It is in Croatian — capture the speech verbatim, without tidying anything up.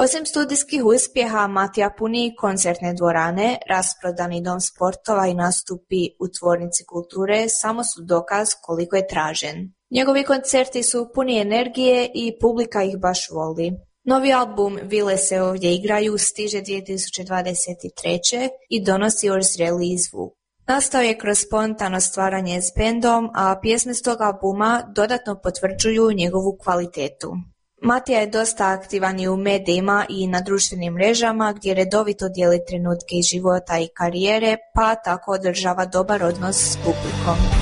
Osim studijskih uspjeha, Matija puni koncertne dvorane, rasprodani dom sportova i nastupi u tvornici kulture samo su dokaz koliko je tražen. Njegovi koncerti su puni energije i publika ih baš voli. Novi album Vile se ovdje igraju stiže dvije tisuće dvadeset treće i donosi još zreliji zvuk. Nastao je kroz spontano stvaranje s bendom, a pjesme s tog albuma dodatno potvrđuju njegovu kvalitetu. Matija je dosta aktivan i u medijima i na društvenim mrežama gdje redovito dijeli trenutke iz života i karijere, pa tako održava dobar odnos s publikom.